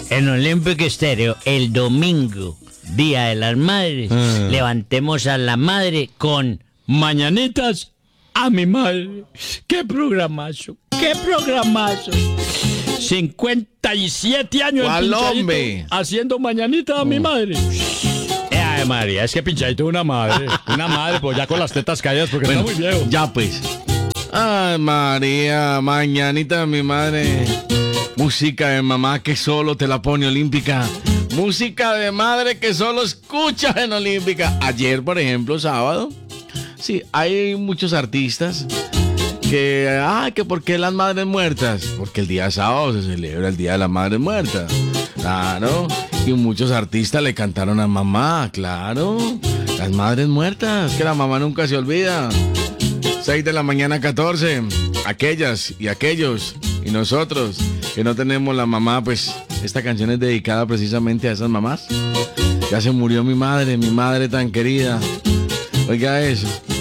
en Olympic Stereo, el domingo, Día de las Madres, levantemos a la madre con Mañanitas a mi madre. ¡Qué programazo! ¡Qué programazo! 57 años en Pinchadito haciendo Mañanitas a mi madre. Ay, María, es que Pinchadito es una madre, pues ya con las tetas caídas porque está muy viejo. Ya pues. Ay, María, Mañanita a mi madre. Música de mamá que solo te la pone Olímpica. Música de madre que solo escucha en Olímpica. Ayer, por ejemplo, sábado. Sí, hay muchos artistas que ¿por qué las madres muertas? Porque el día sábado se celebra el Día de las Madres Muertas. Claro. Y muchos artistas le cantaron a mamá, claro. Las madres muertas, que la mamá nunca se olvida. 6 de la mañana 14. Aquellas y aquellos y nosotros que no tenemos la mamá, pues esta canción es dedicada precisamente a esas mamás. Ya se murió mi madre tan querida. Oiga eso.